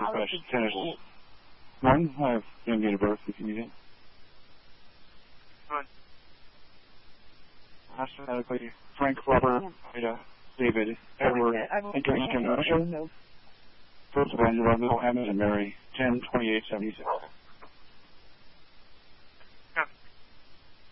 10. One, I have young date of birth if you need it. Good. Alphabetically, Frank, Robert, Ida, David, Edward, Lincoln, Ocean, First Angela, Bill, Emmett, and Mary, 10/28/76.